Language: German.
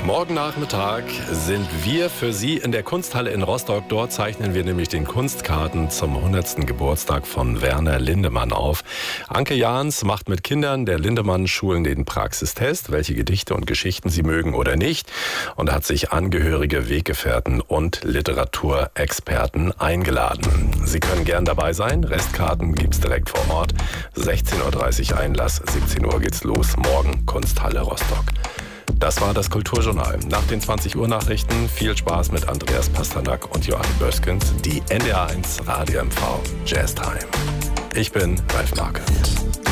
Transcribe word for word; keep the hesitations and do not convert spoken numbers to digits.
Morgen Nachmittag sind wir für Sie in der Kunsthalle in Rostock. Dort zeichnen wir nämlich den Kunstkarten zum hundertsten Geburtstag von Werner Lindemann auf. Anke Jahns macht mit Kindern der Lindemann-Schulen den Praxistest, welche Gedichte und Geschichten sie mögen oder nicht, und hat sich angehörige Weggefährten und Literaturexperten eingeladen. Sie können gern dabei sein. Restkarten gibt's direkt vor Ort. sechzehn Uhr dreißig Einlass, siebzehn Uhr geht's los. Morgen Kunsthalle Rostock. Das war das Kulturjournal. Nach den zwanzig Uhr Nachrichten viel Spaß mit Andreas Pasternak und Johann Böskens, die N D R eins Radio M V Jazz Time. Ich bin Ralf Marquardt.